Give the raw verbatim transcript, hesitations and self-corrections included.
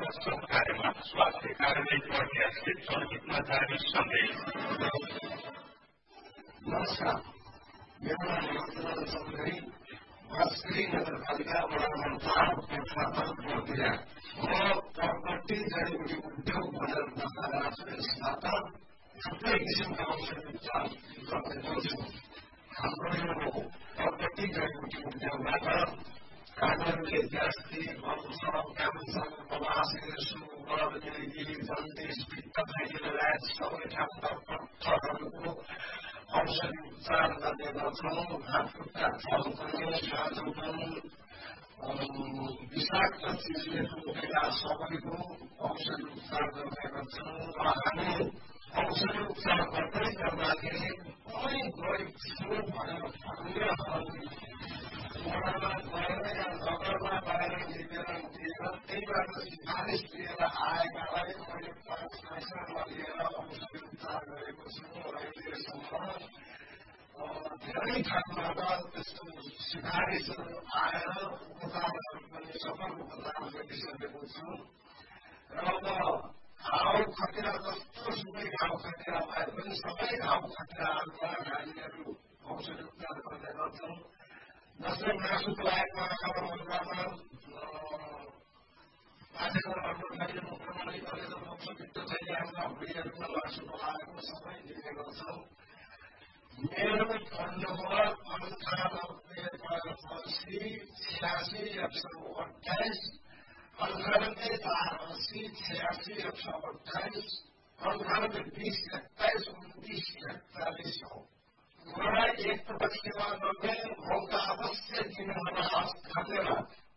सब कार्यमा स्वास्थ्य कार्यले प्रत्याशित चलचित्रमा जारी सन्देश। नमस्कार, मेरो नाम रत्न चौधरी, बस्ती नगरपालिका वडा नम्बर चार पेट्रापाल प्रक्रिया। म प्रपर्टी जडीबुटी उद्योग भनेर दस्तावेज यसबाट थुप्रै किसिमका औषधि उपचार गरेको छु। हाम्रो यो प्रपर्टी जडीबुटी उद्योगबाट कागरले ग्यास्ट्री, मलसम, क्यान्सर, बवासिर, सुगर, मिर्गी, जन्डिस, पित्त खाइदिने लगायत सबै ठाउँका पत्थरहरूको औषधि उपचार गर्ने गर्छौँ। हातखुट्टा चल्कने, खाँचोपन, विषाक्त चिजले टोकेका सबैको औषधि उपचार गर्ने गर्छौँ र हामी औषधि उपचार गर्दै गर्दाखेरि कुनै गरिब छु भनेर भन्ने वडामा गएर या नगरमा गएर निवेदन दिएर त्यहीबाट सिफारिस लिएर आएकालाई मैले पैसा नलिएर औषधि उपचार गरेको छु र अहिलेसम्म धेरै ठाउँबाट त्यस्तो सिफारिसहरू आएर उपचारहरू पनि सफल उपचार गरिसकेको छु र अब घाउ खटिरा जस्तो सुकै घाउ खटिरा भए पनि सबै घाउ खटिराहरूमा हामीहरू औषधि उपचार गर्ने गर्छौँ। जस्तै मासुको लागि नखानु मनपर्न पाठ्यक्रमहरूको लागि मुख्यमन्त्री गरेर औषधि चाहिँ हाम्रा भुँडीहरूमा मासुको लागेको सबै दिने गर्छौँ। मेरो फोन नम्बर अन्ठानब्बे पचासी छ्यासी एक सौ अठाइस, अन्ठानब्बे चार अस्सी छ्यासी एक सौ अठाइस, अन्ठानब्बे बिस एक्काइस उन्तिस एकचालिस हो। मलाई एकपटक सेवा गर्ने मौका अवश्य दिनुहुन हवस्। धन्यवाद।